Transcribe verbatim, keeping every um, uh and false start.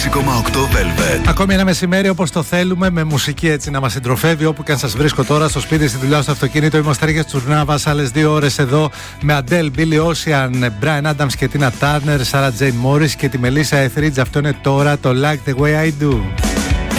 Velvet. Ακόμη ένα μεσημέρι όπως το θέλουμε, με μουσική έτσι να μας συντροφεύει όπου και αν σας βρίσκω τώρα, στο σπίτι, στη δουλειά, στο αυτοκίνητο. Είμαστε Ρίγες Τσουρνάβας, άλλες δύο ώρες εδώ με Adele, Billy Ocean, Brian Adams και Tina Turner, Sarah Jane Morris και τη Melissa Etheridge. Αυτό είναι τώρα το Like the Way I Do.